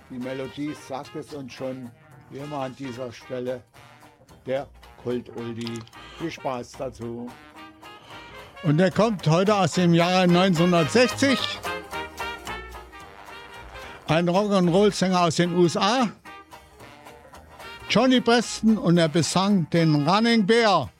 Die Melodie sagt es uns schon, wie immer an dieser Stelle, der Kult-Oldie. Viel Spaß dazu. Und der kommt heute aus dem Jahre 1960. Ein Rock'n'Roll-Sänger aus den USA. Johnny Preston, und er besang den Running Bear.